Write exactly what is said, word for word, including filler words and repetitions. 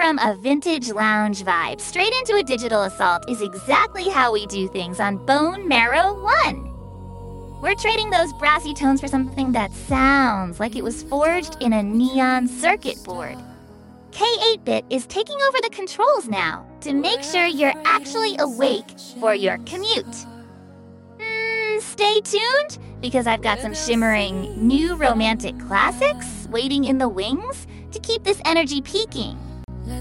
from a vintage lounge vibe straight into a digital assault is exactly how we do things on Bone Marrow one. We're trading those brassy tones for something that sounds like it was forged in a neon circuit board. K eight bit is taking over the controls now to make sure you're actually awake for your commute. Mm, stay tuned, because I've got some shimmering new romantic classics waiting in the wings to keep this energy peaking.